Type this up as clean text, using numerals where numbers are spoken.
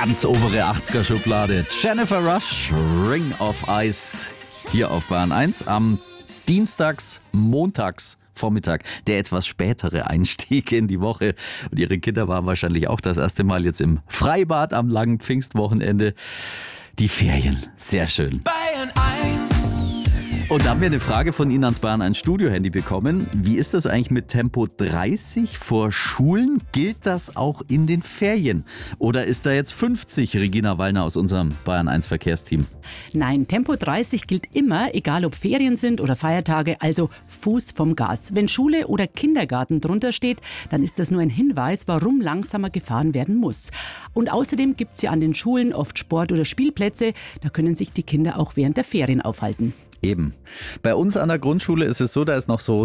Ganz obere 80er-Schublade. Jennifer Rush, Ring of Ice. Hier auf Bayern 1 am Montagsvormittag. Der etwas spätere Einstieg in die Woche. Und Ihre Kinder waren wahrscheinlich auch das erste Mal jetzt im Freibad am langen Pfingstwochenende. Die Ferien. Sehr schön. Bayern 1. Und da haben wir eine Frage von Ihnen ans Bayern 1 Studio-Handy bekommen. Wie ist das eigentlich mit Tempo 30 vor Schulen? Gilt das auch in den Ferien? Oder ist da jetzt 50, Regina Wallner aus unserem Bayern 1 Verkehrsteam? Nein, Tempo 30 gilt immer, egal ob Ferien sind oder Feiertage, also Fuß vom Gas. Wenn Schule oder Kindergarten drunter steht, dann ist das nur ein Hinweis, warum langsamer gefahren werden muss. Und außerdem gibt es ja an den Schulen oft Sport- oder Spielplätze, da können sich die Kinder auch während der Ferien aufhalten. Eben. Bei uns an der Grundschule ist es so, da ist noch so